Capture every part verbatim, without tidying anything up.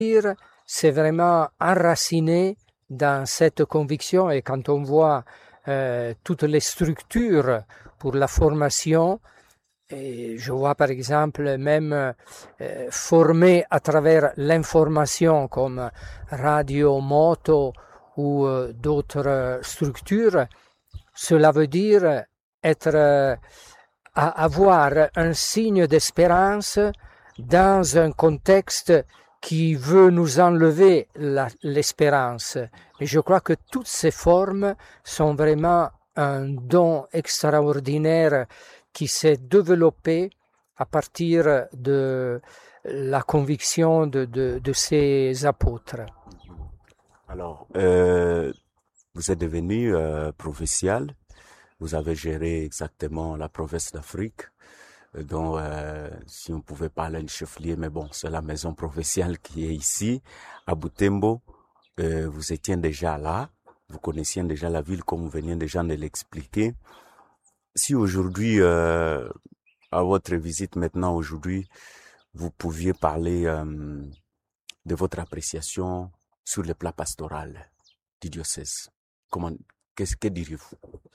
c'est vraiment enraciné dans cette conviction et quand on voit euh, toutes les structures pour la formation, et je vois par exemple même euh, formé à travers l'information comme radio, moto ou euh, d'autres structures, cela veut dire être, euh, avoir un signe d'espérance dans un contexte qui veut nous enlever la, l'espérance. Et je crois que toutes ces formes sont vraiment un don extraordinaire qui s'est développé à partir de la conviction de, de, de ces apôtres. Alors, euh, vous êtes devenu euh, provincial, vous avez géré exactement la province d'Afrique, dont euh, si on pouvait parler un chef-lieu, mais bon, c'est la maison provinciale qui est ici, à Butembo. Euh, vous étiez déjà là, vous connaissiez déjà la ville comme vous veniez déjà de l'expliquer. Si aujourd'hui, euh, à votre visite maintenant aujourd'hui, vous pouviez parler euh, de votre appréciation sur le plat pastoral du diocèse, comment, qu'est-ce que diriez-vous?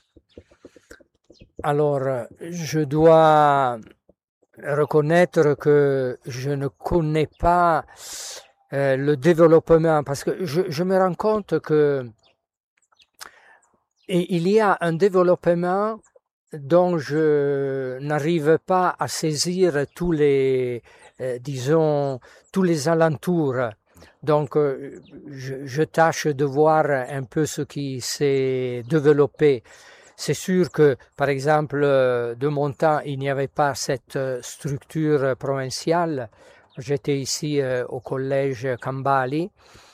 Alors, je dois reconnaître que je ne connais pas euh, le développement, parce que je, je me rends compte que il y a un développement dont je n'arrive pas à saisir tous les, euh, disons, tous les alentours. Donc, euh, je, je tâche de voir un peu ce qui s'est développé. C'est sûr que, par exemple, de mon temps, il n'y avait pas cette structure provinciale. J'étais ici euh, au collège Cambali.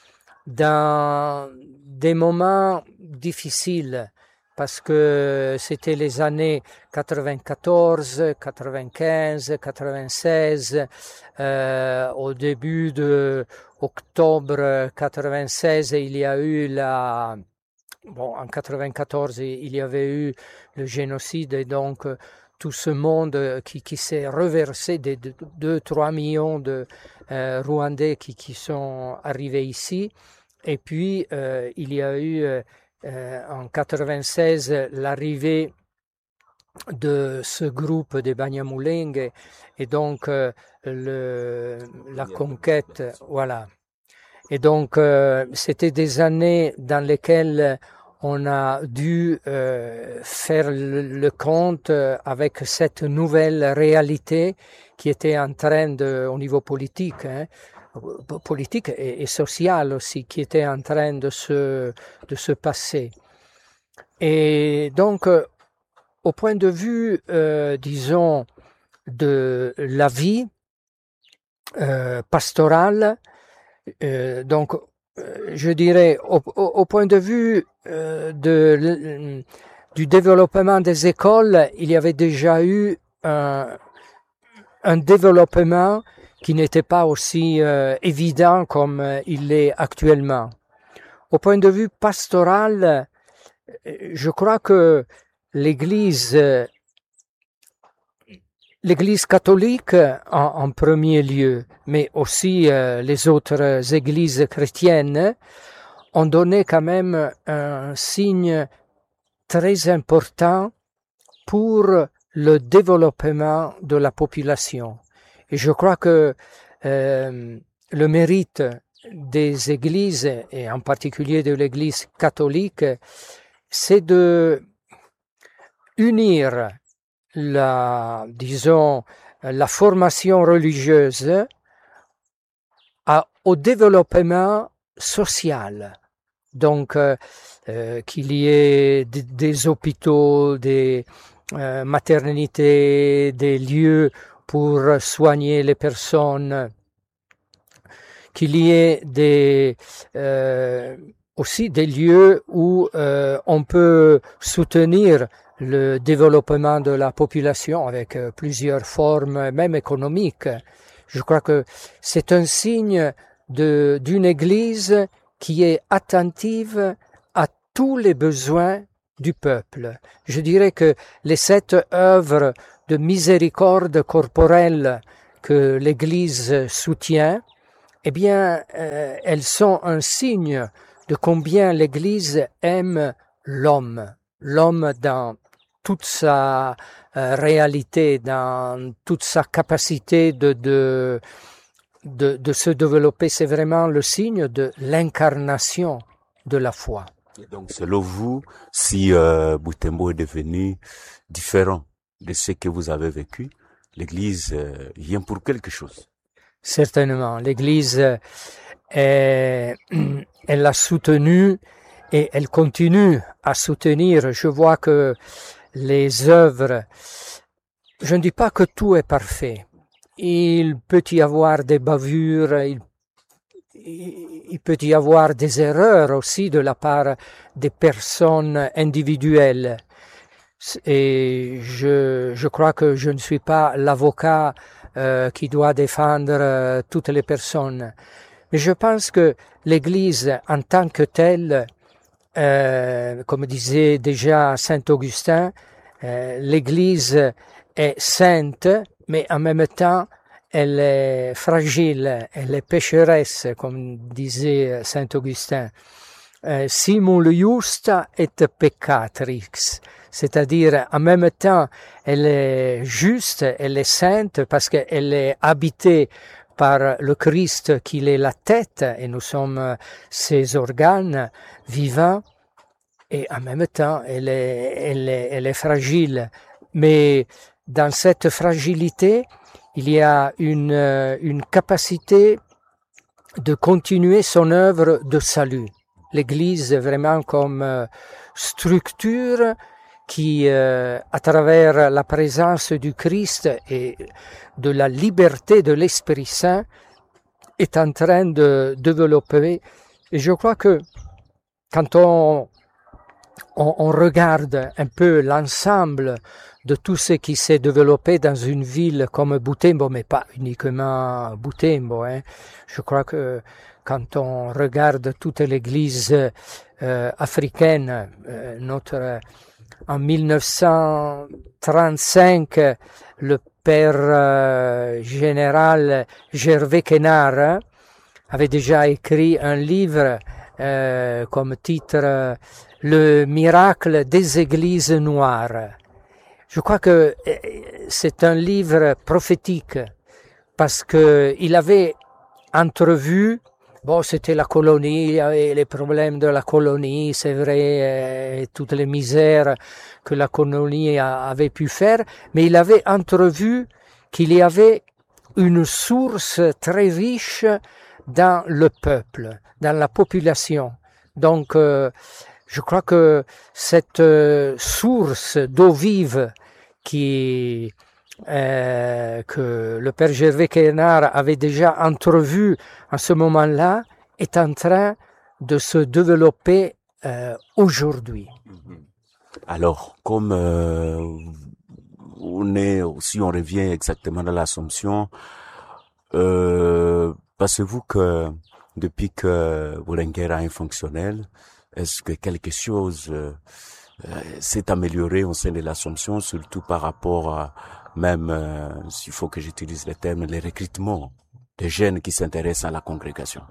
Dans des moments difficiles, parce que c'était les années quatre-vingt-quatorze, quatre-vingt-quinze, quatre-vingt-seize, euh, au début de octobre quatre-vingt-seize, il y a eu la... Bon, en quatre-vingt-quatorze, il y avait eu le génocide et donc tout ce monde qui, qui s'est reversé des deux trois millions de euh, Rwandais qui, qui sont arrivés ici. Et puis, euh, il y a eu euh, en quatre-vingt-seize l'arrivée de ce groupe des Banyamulenge et donc euh, le, la conquête, voilà. Et donc, euh, c'était des années dans lesquelles on a dû euh, faire le, le compte avec cette nouvelle réalité qui était en train de, au niveau politique, hein, politique et, et social aussi, qui était en train de se, de se passer. Et donc, euh, au point de vue, euh, disons, de la vie euh, pastorale, Euh, donc, euh, je dirais, au, au, au point de vue euh, de, le, du développement des écoles, il y avait déjà eu un, un développement qui n'était pas aussi euh, évident comme euh, il l'est actuellement. Au point de vue pastoral, je crois que l'Église euh, L'Église catholique en, en premier lieu, mais aussi euh, les autres églises chrétiennes, ont donné quand même un signe très important pour le développement de la population. Et je crois que euh, le mérite des églises, et en particulier de l'Église catholique, c'est de unir la, disons, la formation religieuse à, au développement social. Donc, euh, euh, qu'il y ait des, des hôpitaux, des euh, maternités, des lieux pour soigner les personnes, qu'il y ait des, euh, aussi des lieux où euh, on peut soutenir le développement de la population avec euh, plusieurs formes, même économiques. Je crois que c'est un signe de, d'une Église qui est attentive à tous les besoins du peuple. Je dirais que les sept œuvres de miséricorde corporelle que l'Église soutient eh bien, euh, elles sont un signe de combien l'Église aime l'homme, l'homme dans toute sa euh, réalité, dans toute sa capacité de, de, de, de se développer. C'est vraiment le signe de l'incarnation de la foi. Et donc, selon vous, si euh, Butembo est devenu différent de ce que vous avez vécu, l'Église euh, vient pour quelque chose. Certainement, l'Église, est, elle l'a soutenu et elle continue à soutenir. Je vois que les œuvres, je ne dis pas que tout est parfait. Il peut y avoir des bavures, il, il peut y avoir des erreurs aussi de la part des personnes individuelles. Et je, je crois que je ne suis pas l'avocat euh, qui doit défendre euh, toutes les personnes. Mais je pense que l'Église en tant que telle, euh, comme disait déjà Saint Augustin, euh, l'Église est sainte, mais en même temps, elle est fragile, elle est pécheresse, comme disait Saint Augustin. Euh, simul justa et peccatrix, c'est-à-dire en même temps elle est juste, elle est sainte parce qu'elle est habitée par le Christ qui est la tête et nous sommes ses organes vivants, et en même temps elle est, elle est, elle est fragile, mais dans cette fragilité il y a une, une capacité de continuer son œuvre de salut. L'Église est vraiment comme euh, structure qui, euh, à travers la présence du Christ et de la liberté de l'Esprit Saint, est en train de développer. Et je crois que quand on, on, on regarde un peu l'ensemble de tout ce qui s'est développé dans une ville comme Butembo, mais pas uniquement Butembo, hein, je crois que quand on regarde toute l'Église euh, africaine, euh, notre, en mille neuf cent trente-cinq, le père euh, général Gervais Quénard avait déjà écrit un livre euh, comme titre euh, « Le miracle des églises noires ». Je crois que c'est un livre prophétique parce que il avait entrevu. Bon, c'était la colonie, et les problèmes de la colonie, c'est vrai, et toutes les misères que la colonie avait pu faire, mais il avait entrevu qu'il y avait une source très riche dans le peuple, dans la population. Donc, euh, je crois que cette euh, source d'eau vive qui Euh, que le père Gervais Quénard avait déjà entrevu à ce moment-là, est en train de se développer euh, aujourd'hui. Alors, comme euh, on est, si on revient exactement dans l'Assomption, euh, pensez-vous que depuis que Boulenguera est fonctionnel, est-ce que quelque chose euh, s'est amélioré au sein de l'Assomption, surtout par rapport à même, euh, s'il faut que j'utilise le terme, les recrutements des jeunes qui s'intéressent à la congrégation?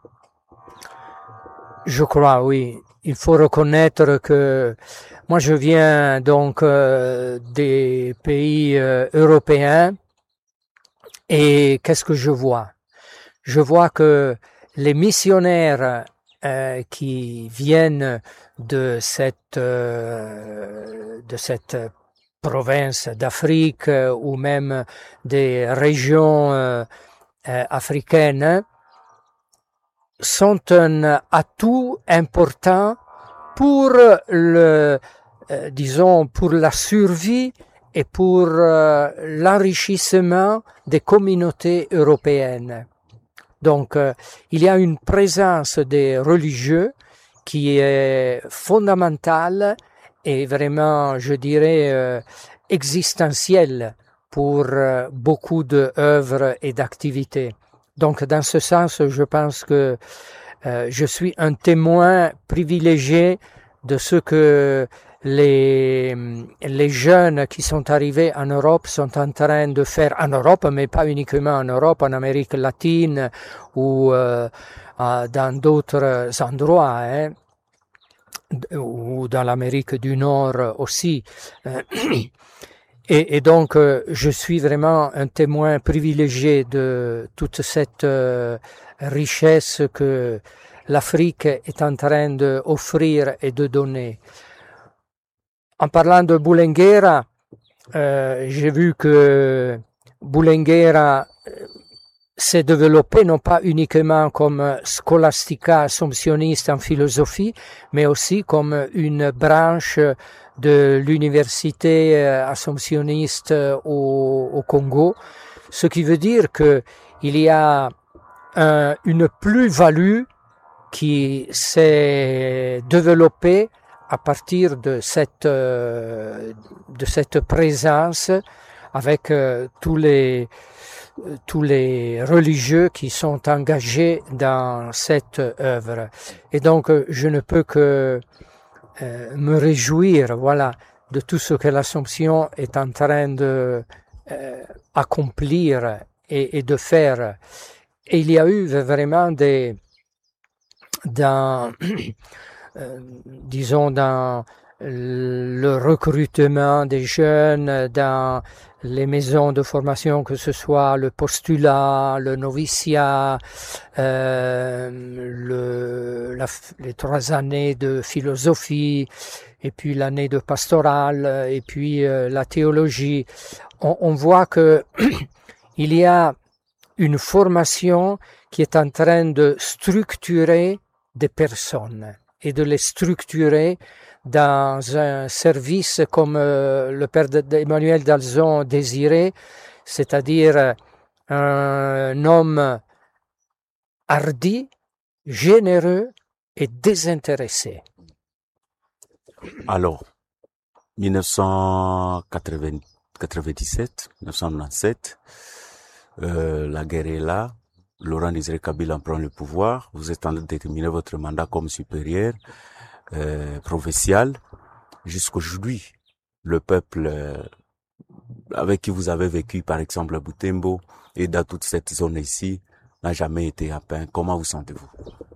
Je crois, oui. Il faut reconnaître que moi je viens donc euh, des pays euh, européens, et qu'est-ce que je vois? Je vois que les missionnaires euh, qui viennent de cette euh, de cette province d'Afrique euh, ou même des régions euh, euh, africaines sont un atout important pour le, euh, disons, pour la survie et pour euh, l'enrichissement des communautés européennes. Donc, euh, il y a une présence des religieux qui est fondamentale et vraiment, je dirais, euh, existentielle pour euh, beaucoup d'œuvres et d'activités. Donc, dans ce sens, je pense que euh, je suis un témoin privilégié de ce que les, les jeunes qui sont arrivés en Europe sont en train de faire, en Europe, mais pas uniquement en Europe, en Amérique latine ou euh, dans d'autres endroits, hein, ou dans l'Amérique du Nord aussi. Et, et donc, euh, je suis vraiment un témoin privilégié de toute cette euh, richesse que l'Afrique est en train d'offrir et de donner. En parlant de Boulenguera, euh, j'ai vu que Boulenguera s'est développé non pas uniquement comme scolastica assomptionniste en philosophie, mais aussi comme une branche de l'université assomptionniste au, au Congo, ce qui veut dire que il y a un, une plus-value qui s'est développée à partir de cette, de cette présence avec tous les tous les religieux qui sont engagés dans cette œuvre. Et donc, je ne peux que euh, me réjouir, voilà, de tout ce que l'Assomption est en train de euh, accomplir et, et de faire. Et il y a eu vraiment des, dans, euh, disons, dans le recrutement des jeunes, dans les maisons de formation, que ce soit le postulat, le noviciat, euh, le, la, les trois années de philosophie, et puis l'année de pastorale, et puis euh, la théologie. On, on voit que il y a une formation qui est en train de structurer des personnes et de les structurer dans un service comme euh, le père Emmanuel d'Alzon désirait, c'est-à-dire un homme hardi, généreux et désintéressé. Alors, dix-neuf cent quatre-vingt-dix-sept, dix-neuf cent quatre-vingt-dix-sept, euh, la guerre est là, Laurent Désiré Kabila prend le pouvoir, vous êtes en train de terminer votre mandat comme supérieur, Euh, provincial. Jusqu'aujourd'hui, le peuple euh, avec qui vous avez vécu, par exemple à Butembo et dans toute cette zone ici, n'a jamais été atteint. Comment vous sentez-vous?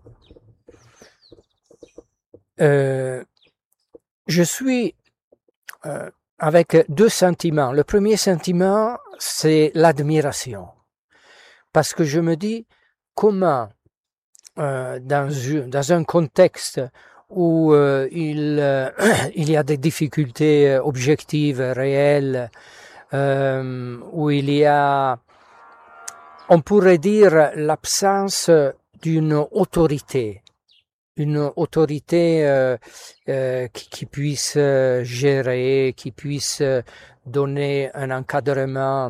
euh, Je suis euh, avec deux sentiments. Le premier sentiment, c'est l'admiration. Parce que je me dis, comment euh, dans, dans un contexte où euh, il, euh, il y a des difficultés objectives, réelles, euh, où il y a, on pourrait dire, l'absence d'une autorité, une autorité euh, euh, qui, qui puisse gérer, qui puisse donner un encadrement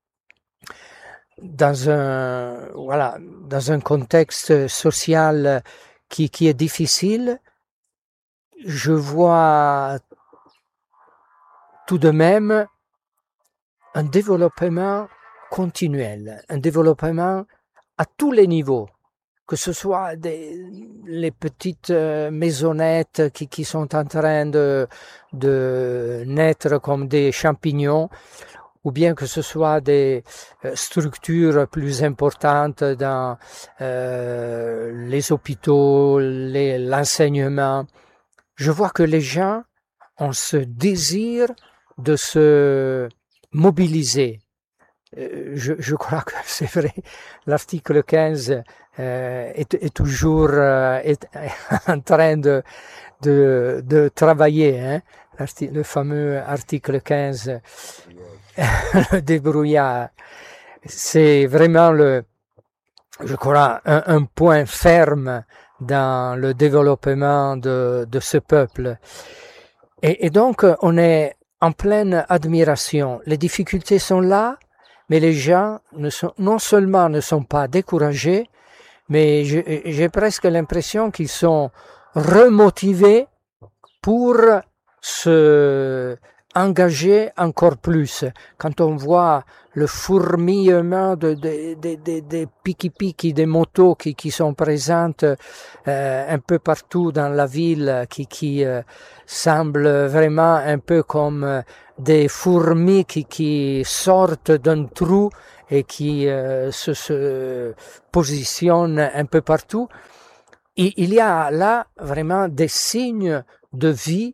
dans un, voilà, dans un contexte social qui, qui est difficile. Je vois tout de même un développement continuel, un développement à tous les niveaux, que ce soit des, les petites maisonnettes qui, qui sont en train de, de naître comme des champignons, ou bien que ce soit des structures plus importantes dans euh, les hôpitaux, les, l'enseignement. Je vois que les gens ont ce désir de se mobiliser. Je, je crois que c'est vrai, l'article quinze euh, est, est toujours euh, est en train de, de, de travailler, hein, le fameux article quinze, le débrouillard. C'est vraiment, le, je crois, un, un point ferme dans le développement de, de ce peuple. Et, et donc, on est en pleine admiration. Les difficultés sont là, mais les gens ne sont, non seulement ne sont pas découragés, mais j'ai, j'ai presque l'impression qu'ils sont remotivés pour se engager encore plus. Quand on voit le fourmillement de, de, de, de, de piki-piki, des motos qui, qui sont présentes euh, un peu partout dans la ville, qui, qui euh, semblent vraiment un peu comme euh, des fourmis qui, qui sortent d'un trou et qui euh, se, se positionnent un peu partout. Et il y a là vraiment des signes de vie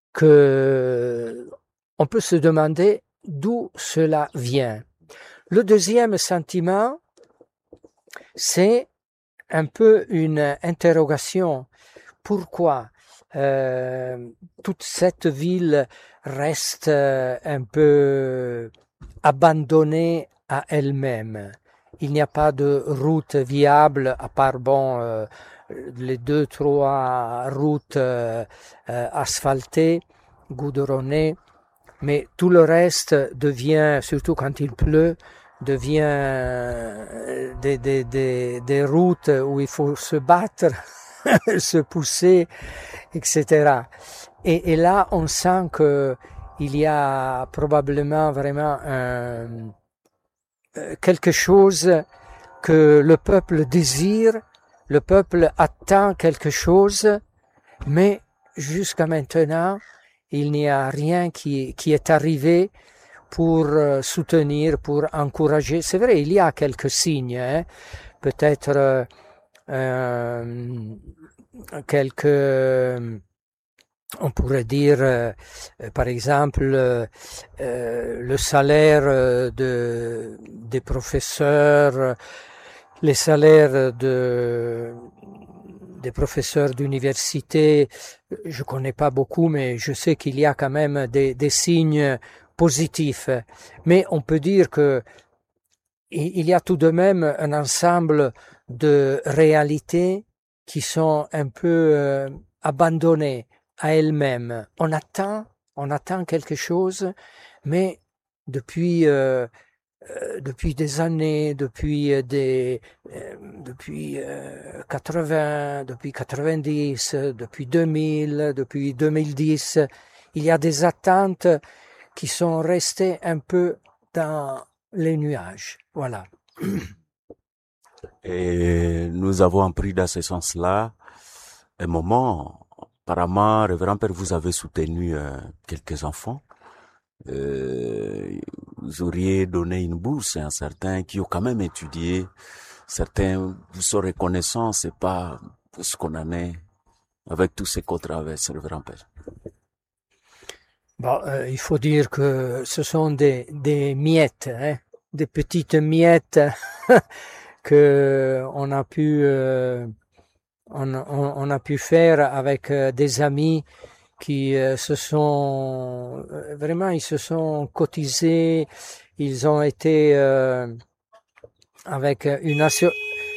que on peut se demander d'où cela vient. Le deuxième sentiment, c'est un peu une interrogation. Pourquoi euh, toute cette ville reste un peu abandonnée à elle-même? Il n'y a pas de route viable à part bon euh, les deux trois routes euh, euh, asphaltées, goudronnées, mais tout le reste devient, surtout quand il pleut, devient euh, des, des, des, des routes où il faut se battre, se pousser, et cetera. Et, et là, on sent que il y a probablement vraiment un, quelque chose que le peuple désire, le peuple attend quelque chose, mais jusqu'à maintenant, il n'y a rien qui, qui est arrivé pour soutenir, pour encourager. C'est vrai, il y a quelques signes, hein? Peut-être euh, quelques... On pourrait dire, euh, par exemple, euh, le salaire de, des professeurs, les salaires de, des professeurs d'université. Je connais pas beaucoup, mais je sais qu'il y a quand même des, des signes positifs. Mais on peut dire que il y a tout de même un ensemble de réalités qui sont un peu euh, abandonnées à elles-mêmes. On attend, on attend quelque chose, mais depuis euh, euh, depuis des années, depuis des euh, depuis euh, quatre-vingts, depuis quatre-vingt-dix, depuis deux mille, depuis deux mille dix, il y a des attentes qui sont restées un peu dans les nuages. Voilà. Et nous avons appris dans ce sens-là un moment. Apparemment, Révérend Père, vous avez soutenu euh, quelques enfants. Euh, vous auriez donné une bourse à certains qui ont quand même étudié. Certains vous sont reconnaissants, c'est pas ce qu'on en est avec tous ces qu'on traverse, Révérend Père. Bon, euh, il faut dire que ce sont des, des miettes, hein, des petites miettes que on a pu euh, on, on, on a pu faire avec euh, des amis qui euh, se sont euh, vraiment ils se sont cotisés, ils ont été euh, avec une asso-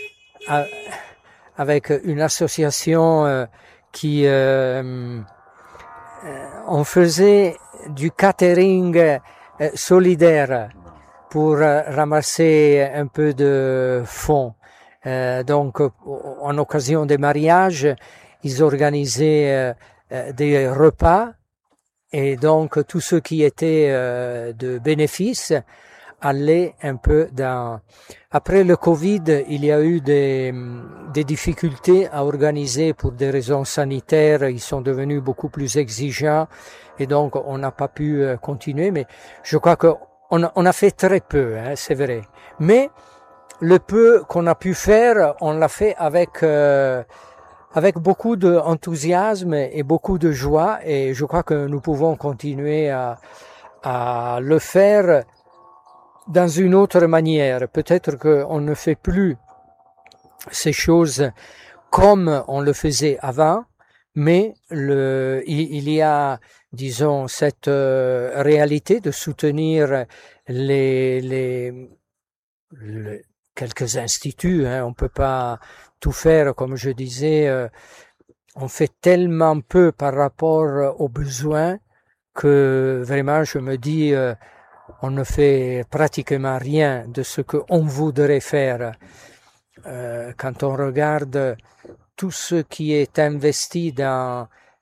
avec une association euh, qui euh, on faisait du catering euh, solidaire pour euh, ramasser un peu de fonds. Euh, donc, en occasion des mariages, ils organisaient euh, des repas et donc tout ce qui était euh, de bénéfice allait un peu dans... Après le Covid, il y a eu des, des difficultés à organiser pour des raisons sanitaires. Ils sont devenus beaucoup plus exigeants et donc on n'a pas pu continuer. Mais je crois qu'on on a fait très peu, hein, c'est vrai. Mais le peu qu'on a pu faire, on l'a fait avec euh, avec beaucoup d'enthousiasme et beaucoup de joie. Et je crois que nous pouvons continuer à, à le faire dans une autre manière. Peut-être qu'on ne fait plus ces choses comme on le faisait avant, mais le, il, il y a, disons, cette euh, réalité de soutenir les, les, les quelques instituts. Hein. On peut pas tout faire, comme je disais. Euh, on fait tellement peu par rapport aux besoins que vraiment, je me dis. Euh, on ne fait pratiquement rien de ce qu'on voudrait faire. Euh, quand on regarde tout ce qui est investi dans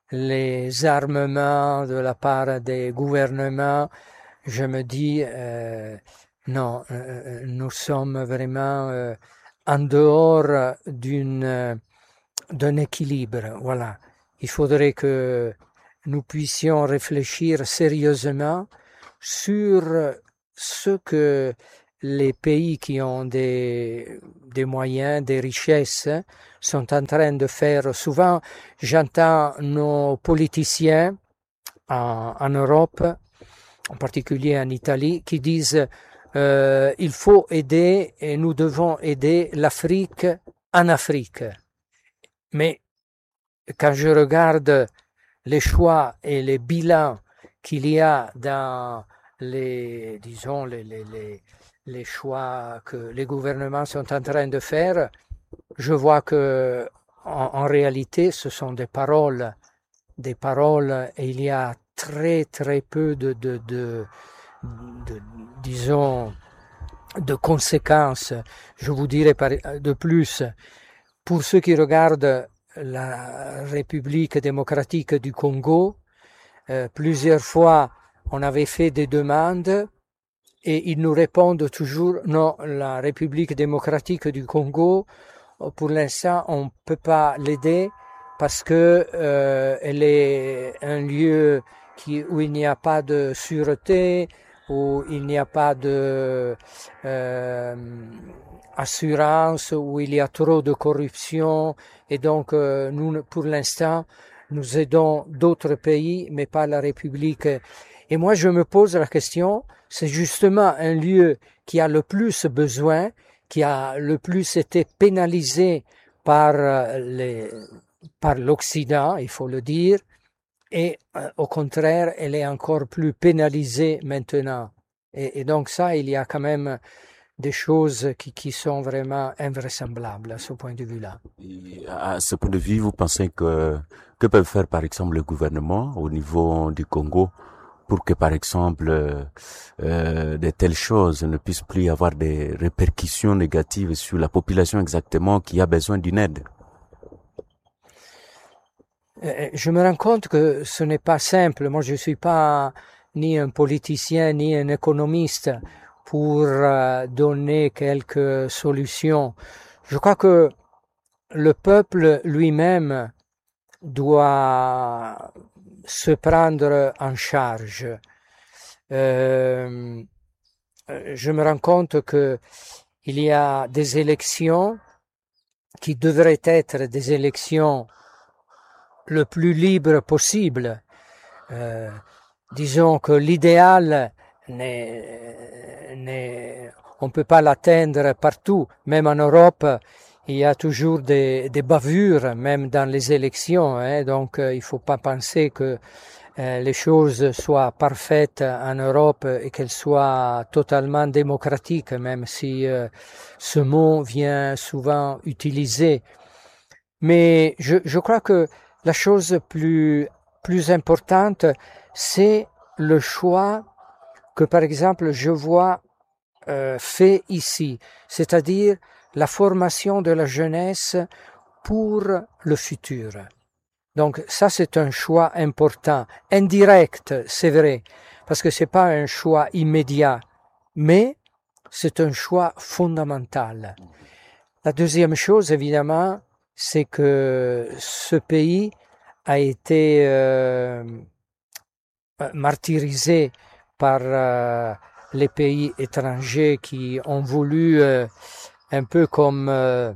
les armements de la part des gouvernements, je me dis euh, non, euh, nous sommes vraiment euh, en dehors d'une d'un équilibre. Voilà, il faudrait que nous puissions réfléchir sérieusement sur ce que les pays qui ont des, des moyens, des richesses, sont en train de faire. Souvent, j'entends nos politiciens en, en Europe, en particulier en Italie, qui disent euh, il faut aider et nous devons aider l'Afrique en Afrique. Mais quand je regarde les choix et les bilans qu'il y a dans les, disons, les, les, les, les choix que les gouvernements sont en train de faire, je vois que en, en réalité, ce sont des paroles, des paroles, et il y a très très peu de, de, de, de disons, de conséquences. Je vous dirais de plus, pour ceux qui regardent la République démocratique du Congo, euh, plusieurs fois on avait fait des demandes et ils nous répondent toujours non, la République démocratique du Congo, pour l'instant on ne peut pas l'aider parce que euh, elle est un lieu qui, où il n'y a pas de sûreté, où il n'y a pas de euh, assurance, où il y a trop de corruption, et donc euh, nous, pour l'instant, nous aidons d'autres pays, mais pas la République. Et moi, je me pose la question, c'est justement un lieu qui a le plus besoin, qui a le plus été pénalisé par les, par l'Occident, il faut le dire, et euh, au contraire, elle est encore plus pénalisée maintenant. Et, et donc ça, il y a quand même des choses qui, qui sont vraiment invraisemblables à ce point de vue-là. Et à ce point de vue, vous pensez que que peut faire par exemple le gouvernement au niveau du Congo pour que par exemple euh, de telles choses ne puissent plus avoir des répercussions négatives sur la population exactement qui a besoin d'une aide? Je me rends compte que ce n'est pas simple. Moi, je ne suis pas ni un politicien ni un économiste pour donner quelques solutions. Je crois que le peuple lui-même doit se prendre en charge. Euh, je me rends compte que il y a des élections qui devraient être des élections le plus libre possible. Euh, disons que l'idéal n'est, n'est, on ne peut pas l'atteindre partout. Même en Europe, il y a toujours des, des bavures, même dans les élections. Hein, donc, euh, il ne faut pas penser que euh, les choses soient parfaites en Europe et qu'elles soient totalement démocratiques, même si euh, ce mot vient souvent utilisé. Mais je, je crois que la chose plus, plus importante, c'est le choix que, par exemple, je vois euh, fait ici, c'est-à-dire la formation de la jeunesse pour le futur. Donc ça, c'est un choix important, indirect, c'est vrai, parce que c'est pas un choix immédiat, mais c'est un choix fondamental. La deuxième chose, évidemment, c'est que ce pays a été euh, martyrisé par euh, les pays étrangers qui ont voulu, euh, un peu comme, euh,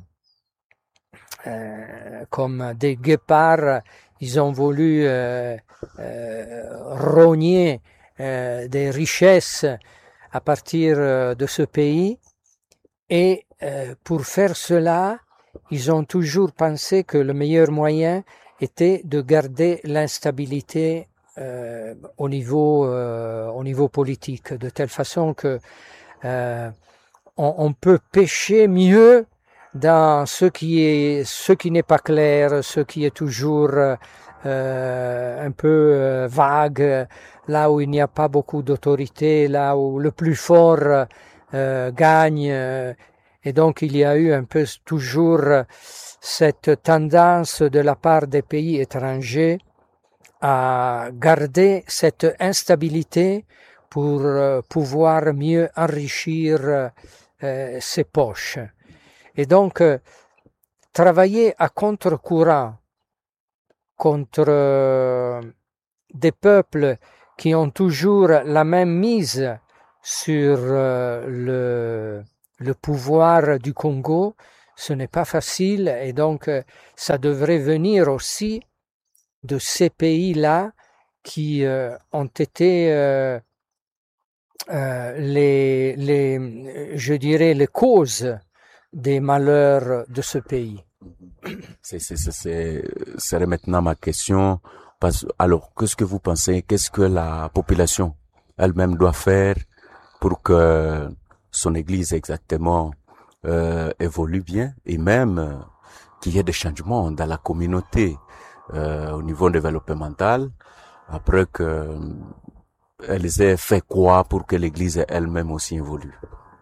euh, comme des guépards, ils ont voulu euh, euh, rogner euh, des richesses à partir de ce pays. Et euh, pour faire cela, ils ont toujours pensé que le meilleur moyen était de garder l'instabilité euh, au niveau euh, au niveau politique, de telle façon que euh, on, on peut pêcher mieux dans ce qui est ce qui n'est pas clair, ce qui est toujours euh, un peu euh, vague, là où il n'y a pas beaucoup d'autorité, là où le plus fort euh, gagne. Euh, et donc il y a eu un peu toujours cette tendance de la part des pays étrangers à garder cette instabilité pour euh, pouvoir mieux enrichir euh, ses poches. Et donc, euh, travailler à contre-courant contre euh, des peuples qui ont toujours la même mise sur euh, le, le pouvoir du Congo, ce n'est pas facile et donc euh, ça devrait venir aussi de ces pays-là qui euh, ont été euh, euh, les, les, je dirais, les causes des malheurs de ce pays. C'est, c'est, c'est, c'est, serait maintenant ma question. Alors, qu'est-ce que vous pensez? Qu'est-ce que la population elle-même doit faire pour que son Église exactement euh, évolue bien et même euh, qu'il y ait des changements dans la communauté euh, au niveau développemental après que elles aient fait quoi pour que l'Église elle-même aussi évolue?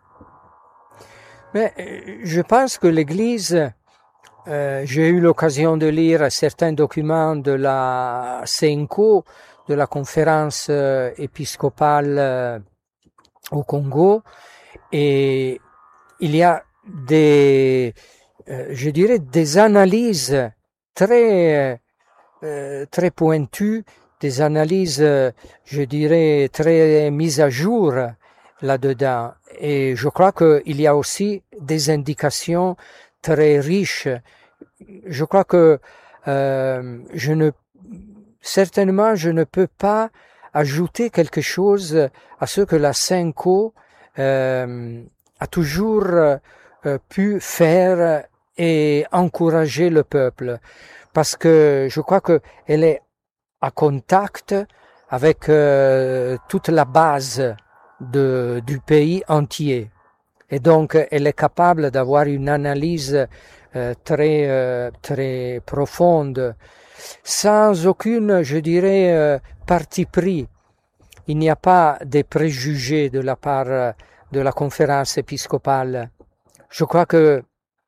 Mais je pense que l'Église, euh, j'ai eu l'occasion de lire certains documents de la C E N C O, de la conférence euh, épiscopale euh, au Congo, et il y a des, euh, je dirais, des analyses très, euh, très pointues, des analyses, je dirais, très mises à jour là-dedans. Et je crois qu'il y a aussi des indications très riches. Je crois que euh, je ne, certainement, je ne peux pas ajouter quelque chose à ce que la C E N C O euh, a toujours euh, pu faire et encourager le peuple. Parce que je crois qu'elle est à contact avec euh, toute la base de, du pays entier. Et donc, elle est capable d'avoir une analyse euh, très, euh, très profonde, sans aucune, je dirais, euh, parti pris. Il n'y a pas de préjugés de la part de la conférence épiscopale. Je crois que,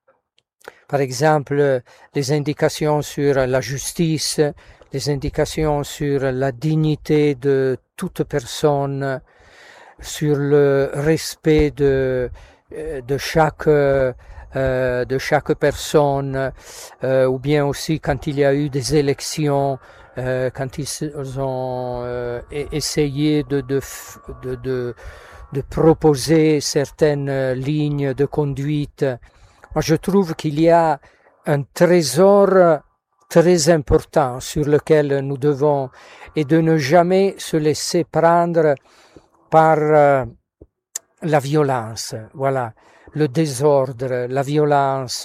par exemple, les indications sur la justice, les indications sur la dignité de toute personne, sur le respect de, de chaque, euh, de chaque personne, euh, ou bien aussi quand il y a eu des élections, euh, quand ils ont euh, essayé de, de, de, de, de proposer certaines lignes de conduite. Moi, je trouve qu'il y a un trésor très important sur lequel nous devons, et de ne jamais se laisser prendre par euh, la violence, voilà, le désordre, la violence.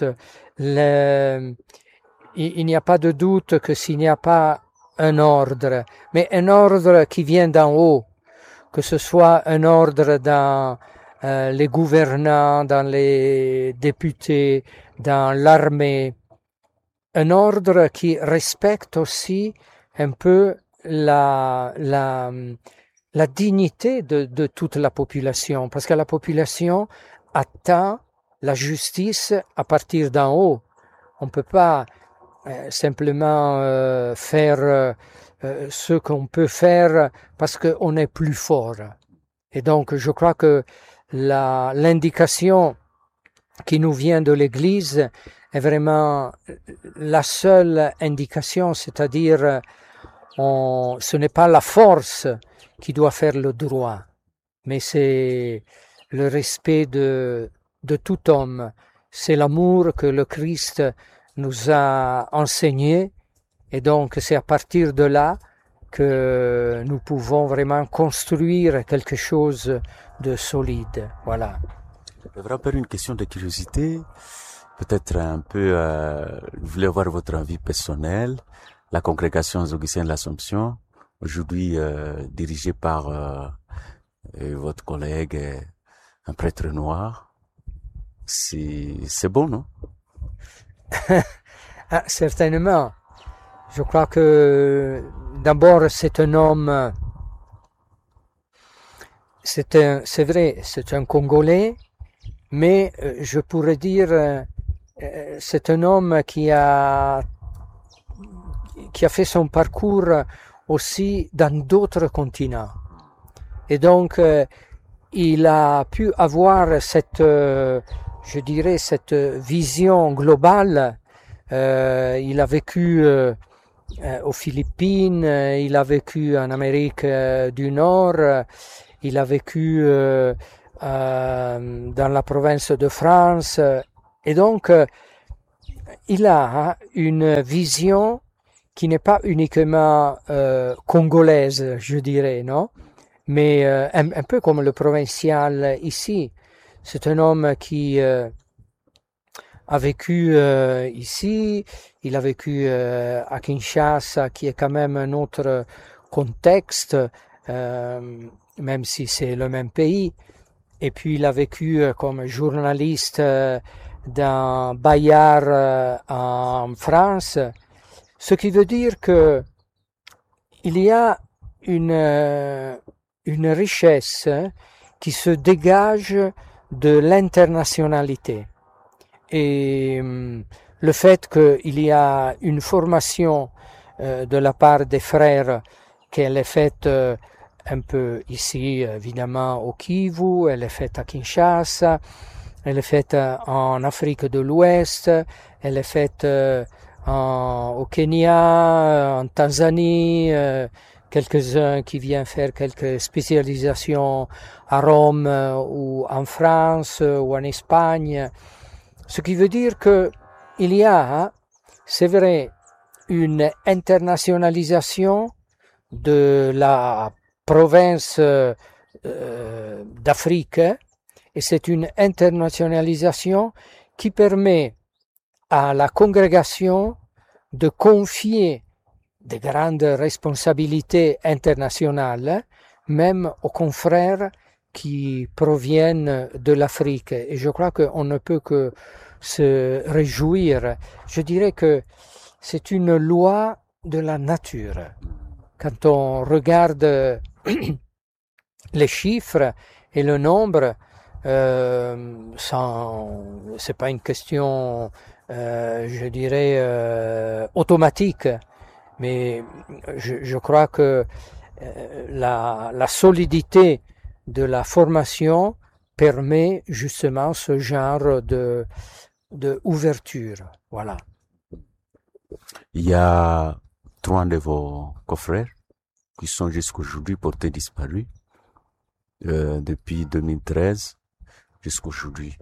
Le, il, il n'y a pas de doute que s'il n'y a pas un ordre, mais un ordre qui vient d'en haut, que ce soit un ordre dans euh, les gouvernants, dans les députés, dans l'armée, un ordre qui respecte aussi un peu la, la, la dignité de, de toute la population, parce que la population attend la justice à partir d'en haut. On ne peut pas euh, simplement euh, faire euh, ce qu'on peut faire parce qu'on est plus fort. Et donc, je crois que la, l'indication qui nous vient de l'Église est vraiment la seule indication, c'est-à-dire on, ce n'est pas la force qui doit faire le droit, mais c'est le respect de, de tout homme, c'est l'amour que le Christ nous a enseigné, et donc c'est à partir de là que nous pouvons vraiment construire quelque chose de solide. Voilà. Vraiment une question de curiosité, peut-être un peu, euh, je voulais avoir votre avis personnel. La congrégation Augustins de l'Assomption, aujourd'hui euh, dirigée par euh, votre collègue, un prêtre noir, c'est, c'est bon, non? Ah, certainement. Je crois que d'abord c'est un homme, c'est un, c'est vrai, c'est un Congolais, mais euh, je pourrais dire euh, c'est un homme qui a qui a fait son parcours aussi dans d'autres continents. Et donc, euh, il a pu avoir cette, euh, je dirais, cette vision globale. Euh, il a vécu euh, euh, aux Philippines, euh, il a vécu en Amérique euh, du Nord, euh, il a vécu euh, euh, dans la province de France. Euh, et donc, euh, il a une vision qui n'est pas uniquement euh, congolaise, je dirais, non? Mais euh, un, un peu comme le provincial ici. C'est un homme qui euh, a vécu euh, ici, il a vécu euh, à Kinshasa, qui est quand même un autre contexte, euh, même si c'est le même pays. Et puis il a vécu euh, comme journaliste euh, dans Bayard euh, en France. Ce qui veut dire que il y a une, euh, une richesse qui se dégage de l'internationalité. Et euh, le fait qu'il y a une formation euh, de la part des frères, qu'elle est faite euh, un peu ici, évidemment, au Kivu, elle est faite à Kinshasa, elle est faite en Afrique de l'Ouest, elle est faite euh, en, au Kenya, en Tanzanie, euh, quelques-uns qui viennent faire quelques spécialisations à Rome euh, ou en France euh, ou en Espagne. Ce qui veut dire que il y a, c'est vrai, une internationalisation de la province euh, d'Afrique, et c'est une internationalisation qui permet à la congrégation de confier des grandes responsabilités internationales, même aux confrères qui proviennent de l'Afrique. Et je crois qu'on ne peut que se réjouir. Je dirais que c'est une loi de la nature. Quand on regarde les chiffres et le nombre, euh, sans, c'est pas une question, euh, je dirais, euh, automatique, mais je, je crois que euh, la, la solidité de la formation permet justement ce genre de, de ouverture. Voilà. Il y a trois de vos confrères qui sont jusqu'aujourd'hui portés disparus, euh, depuis deux mille treize jusqu'aujourd'hui.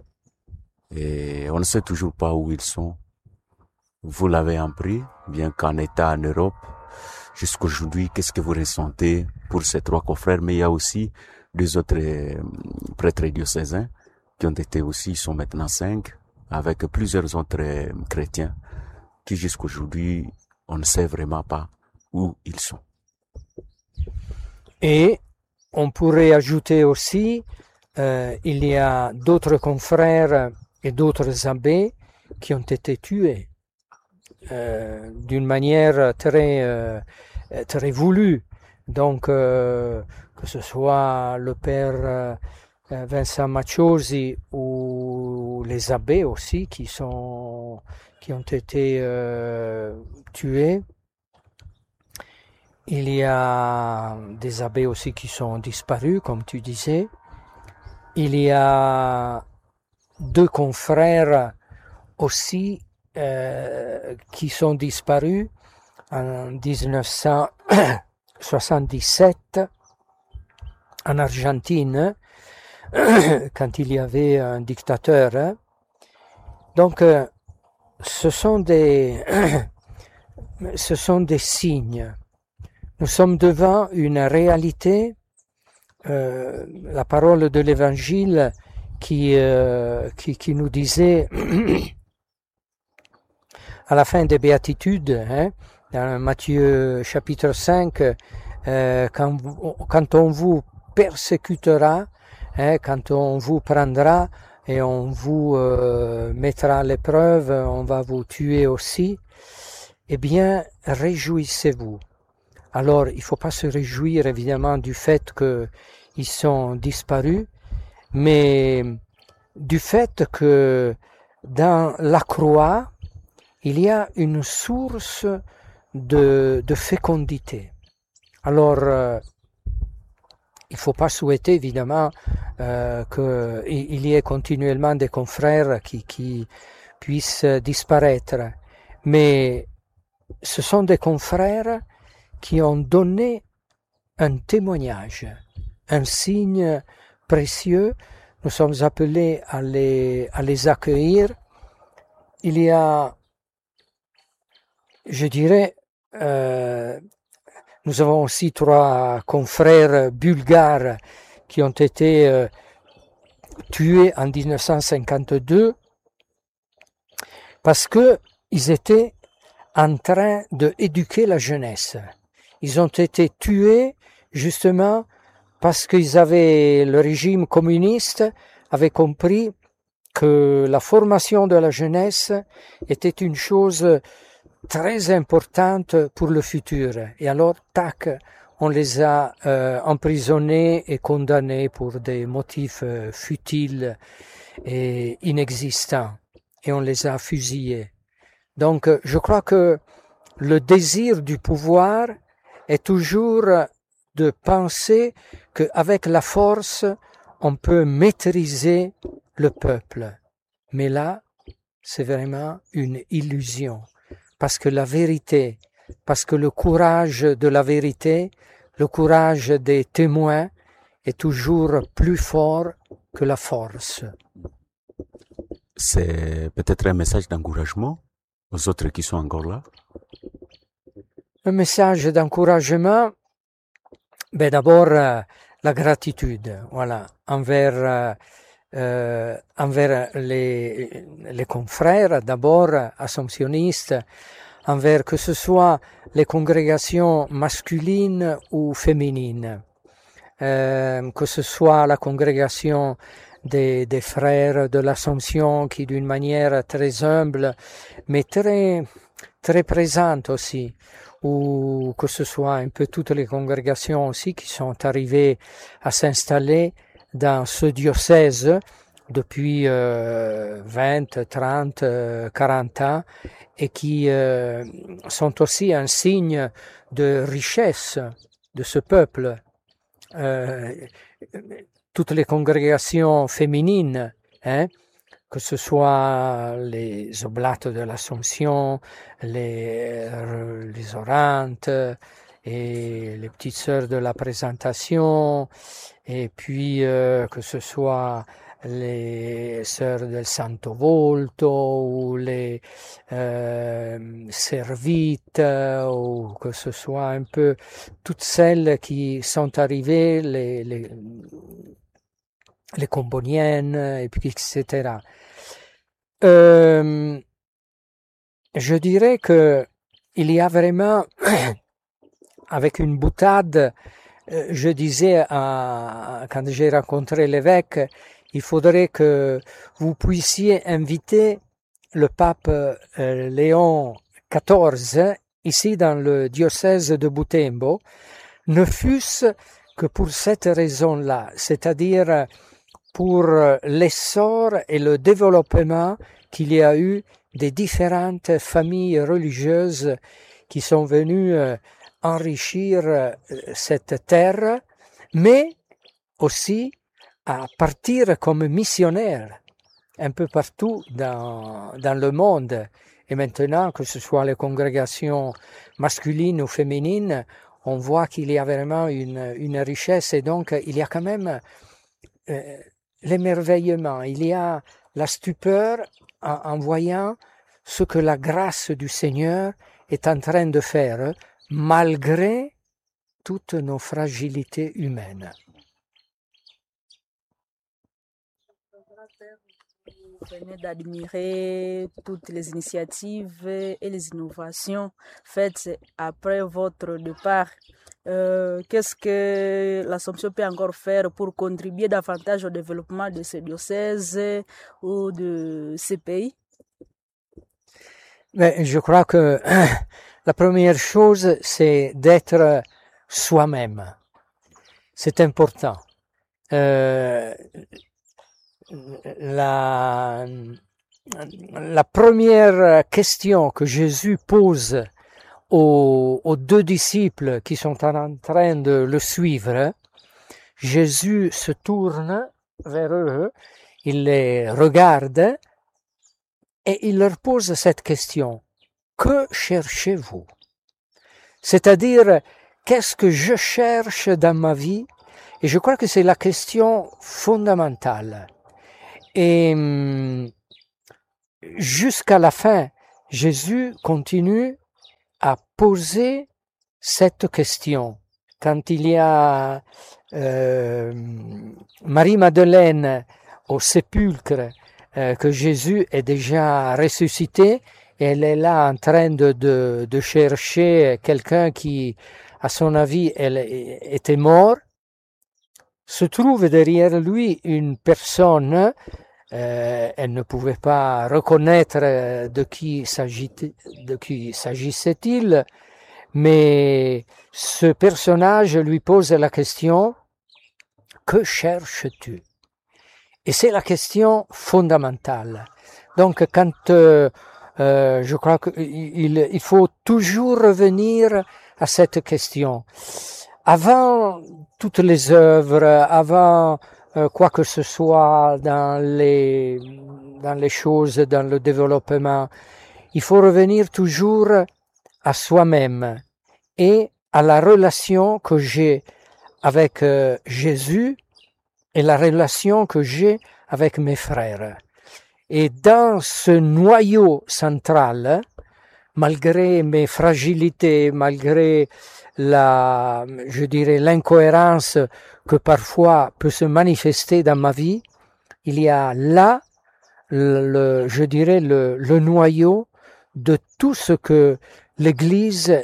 Et on ne sait toujours pas où ils sont. Vous l'avez appris, bien qu'en état en Europe. Jusqu'aujourd'hui, qu'est-ce que vous ressentez pour ces trois confrères? Mais il y a aussi deux autres euh, prêtres diocésains qui ont été aussi, ils sont maintenant cinq, avec plusieurs autres euh, chrétiens qui jusqu'aujourd'hui, on ne sait vraiment pas où ils sont. Et on pourrait ajouter aussi, euh, il y a d'autres confrères et d'autres abbés qui ont été tués euh, d'une manière très, euh, très voulue. Donc, euh, que ce soit le père euh, Vincent Macciosi ou les abbés aussi qui sont, qui ont été euh, tués. Il y a des abbés aussi qui sont disparus, comme tu disais. Il y a deux confrères aussi euh, qui sont disparus en dix-neuf cent soixante-dix-sept en Argentine, quand il y avait un dictateur. Donc, euh, ce sont des, ce sont des signes. Nous sommes devant une réalité, euh, la parole de l'Évangile qui, euh, qui, qui nous disait à la fin des Béatitudes, hein, dans Matthieu chapitre cinq, euh, quand, quand on vous persécutera, hein, quand on vous prendra et on vous euh, mettra à l'épreuve, on va vous tuer aussi, eh bien, réjouissez-vous. Alors, il ne faut pas se réjouir évidemment du fait qu'ils sont disparus, mais du fait que dans la croix, il y a une source de, de fécondité. Alors, euh, il ne faut pas souhaiter évidemment euh, qu'il y ait continuellement des confrères qui, qui puissent disparaître, mais ce sont des confrères qui ont donné un témoignage, un signe précieux. Nous sommes appelés à les, à les accueillir. Il y a, je dirais, euh, nous avons aussi trois confrères bulgares qui ont été euh, tués en dix-neuf cent cinquante-deux parce que ils étaient en train d'éduquer la jeunesse. Ils ont été tués justement parce qu'ils avaient, le régime communiste avait compris que la formation de la jeunesse était une chose très importante pour le futur. Et alors, tac, on les a euh, emprisonnés et condamnés pour des motifs euh, futiles et inexistants. Et on les a fusillés. Donc, je crois que le désir du pouvoir est toujours de penser qu'avec la force, on peut maîtriser le peuple. Mais là, c'est vraiment une illusion. Parce que la vérité, parce que le courage de la vérité, le courage des témoins est toujours plus fort que la force. C'est peut-être un message d'encouragement aux autres qui sont encore là? Un message d'encouragement, ben d'abord euh, la gratitude, voilà, envers euh, euh, envers les, les confrères, d'abord assomptionnistes, envers que ce soit les congrégations masculines ou féminines, euh, que ce soit la congrégation des, des frères de l'Assomption qui d'une manière très humble, mais très, très présente aussi, ou que ce soit un peu toutes les congrégations aussi qui sont arrivées à s'installer dans ce diocèse depuis euh, vingt, trente, quarante ans et qui euh, sont aussi un signe de richesse de ce peuple. Euh, toutes les congrégations féminines, hein, que ce soit les Oblates de l'Assomption, les, les Orantes et les petites sœurs de la Présentation, et puis euh, que ce soit les sœurs del Santo Volto ou les euh, Servites, ou que ce soit un peu toutes celles qui sont arrivées, les, les, les Comboniennes, et puis et cetera. Euh, je dirais que il y a vraiment, avec une boutade, je disais à, quand j'ai rencontré l'évêque, il faudrait que vous puissiez inviter le pape euh, Léon quatorze ici dans le diocèse de Butembo, ne fût-ce que pour cette raison-là, c'est-à-dire pour l'essor et le développement qu'il y a eu des différentes familles religieuses qui sont venues euh, enrichir cette terre, mais aussi à partir comme missionnaires un peu partout dans, dans le monde. Et maintenant, que ce soit les congrégations masculines ou féminines, on voit qu'il y a vraiment une, une richesse, et donc il y a quand même euh, l'émerveillement, il y a la stupeur en, en voyant ce que la grâce du Seigneur est en train de faire, malgré toutes nos fragilités humaines. Vous venez d'admirer toutes les initiatives et les innovations faites après votre départ. Euh, qu'est-ce que l'Assomption peut encore faire pour contribuer davantage au développement de ce diocèse ou de ces pays? Mais je crois que la première chose, c'est d'être soi-même. C'est important. Euh, la, la première question que Jésus pose aux, aux deux disciples qui sont en train de le suivre, Jésus se tourne vers eux, il les regarde et il leur pose cette question. Que cherchez-vous? C'est-à-dire, qu'est-ce que je cherche dans ma vie? Et je crois que c'est la question fondamentale. Et jusqu'à la fin, Jésus continue à poser cette question. Quand il y a euh, Marie-Madeleine au sépulcre, euh, que Jésus est déjà ressuscité, et elle est là en train de, de, de chercher quelqu'un qui, à son avis, elle était mort, se trouve derrière lui une personne, euh, elle ne pouvait pas reconnaître de qui de qui s'agissait-il, mais ce personnage lui pose la question, que cherches-tu? Et c'est la question fondamentale. Donc quand euh, euh, je crois qu'il il faut toujours revenir à cette question. Avant toutes les œuvres, avant euh, quoi que ce soit dans les, dans les choses, dans le développement, il faut revenir toujours à soi-même et à la relation que j'ai avec euh, Jésus et la relation que j'ai avec mes frères. Et dans ce noyau central, malgré mes fragilités, malgré la, je dirais, l'incohérence que parfois peut se manifester dans ma vie, il y a là, le, je dirais, le, le noyau de tout ce que l'Église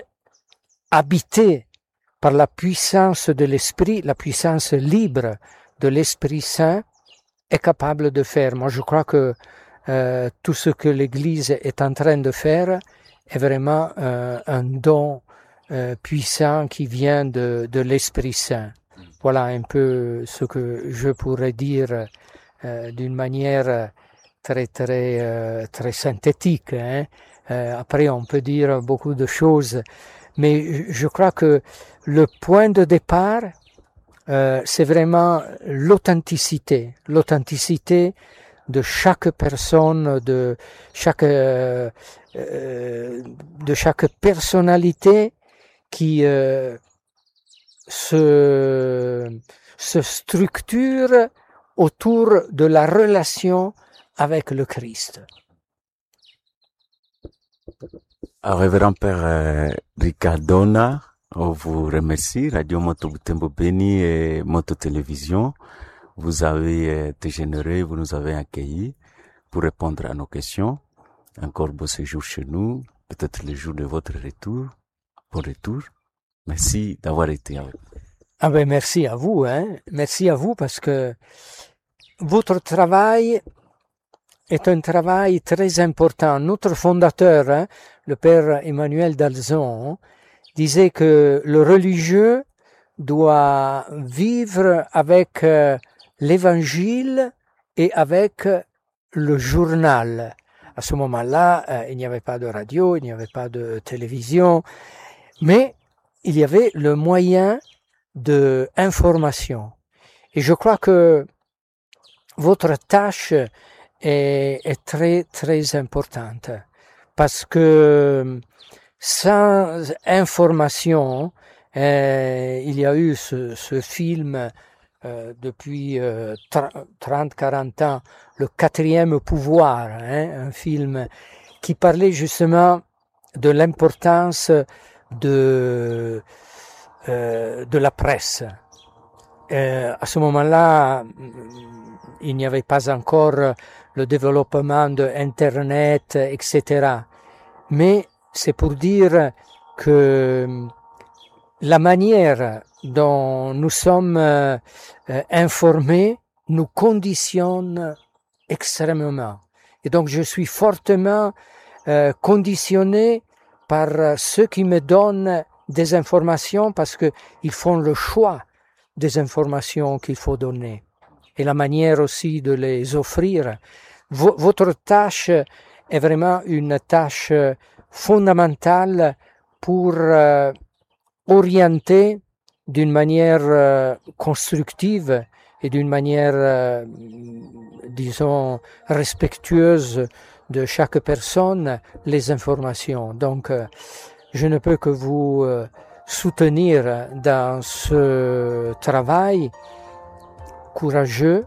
habitée par la puissance de l'Esprit, la puissance libre de l'Esprit Saint, est capable de faire. Moi, je crois que euh, tout ce que l'Église est en train de faire est vraiment euh, un don euh, puissant qui vient de, de l'Esprit Saint. Voilà un peu ce que je pourrais dire euh, d'une manière très très euh, très synthétique. Hein. Euh, après, on peut dire beaucoup de choses, mais je crois que le point de départ, Euh, c'est vraiment l'authenticité, l'authenticité de chaque personne, de chaque, euh, euh, de chaque personnalité qui euh, se, se structure autour de la relation avec le Christ. Révérend Père euh, Ricardona, on vous remercie, Radio Moto Butembo Beni et Moto Télévision. Vous avez été généreux, vous nous avez accueillis pour répondre à nos questions. Encore beau séjour chez nous, peut-être le jour de votre retour, bon retour. Merci d'avoir été avec nous. Ah ben merci à vous, hein. Merci à vous parce que votre travail est un travail très important. Notre fondateur, hein, le Père Emmanuel d'Alzon, disait que le religieux doit vivre avec euh, l'évangile et avec le journal. À ce moment-là, euh, il n'y avait pas de radio, il n'y avait pas de télévision, mais il y avait le moyen de information. Et je crois que votre tâche est, est très, très importante parce que sans information, euh, il y a eu ce, ce film euh, depuis euh, trente à quarante ans, Le quatrième pouvoir, hein, un film qui parlait justement de l'importance de, euh, de la presse. Euh, à ce moment-là, il n'y avait pas encore le développement de Internet, et cetera. Mais c'est pour dire que la manière dont nous sommes euh, informés nous conditionne extrêmement. Et donc je suis fortement euh, conditionné par ceux qui me donnent des informations parce qu'ils font le choix des informations qu'il faut donner et la manière aussi de les offrir. V- votre tâche est vraiment une tâche fondamentale pour euh, orienter d'une manière euh, constructive et d'une manière, euh, disons, respectueuse de chaque personne les informations. Donc, euh, je ne peux que vous euh, soutenir dans ce travail courageux.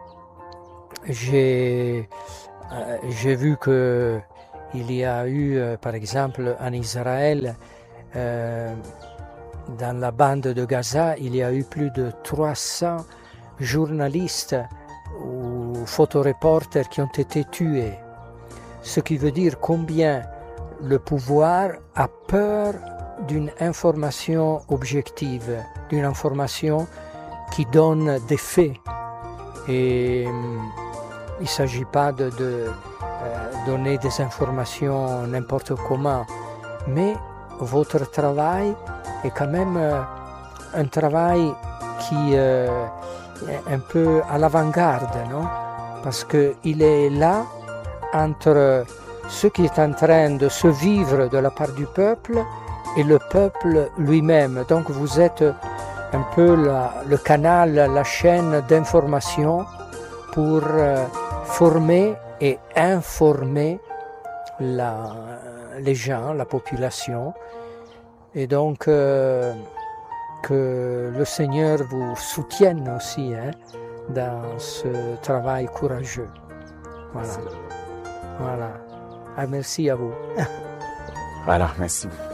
J'ai, euh, j'ai vu que il y a eu, euh, par exemple, en Israël, euh, dans la bande de Gaza, il y a eu plus de trois cents journalistes ou photoreporters qui ont été tués. Ce qui veut dire combien le pouvoir a peur d'une information objective, d'une information qui donne des faits. Et il ne s'agit pas de, de euh, donner des informations n'importe comment, mais votre travail est quand même euh, un travail qui euh, est un peu à l'avant-garde, non? Parce qu'il est là entre ce qui est en train de se vivre de la part du peuple et le peuple lui-même. Donc vous êtes un peu la, le canal, la chaîne d'information pour euh, former et informer la, les gens, la population. Et donc euh, que le Seigneur vous soutienne aussi hein, dans ce travail courageux. Voilà. Voilà. Ah, merci à vous. Voilà, merci.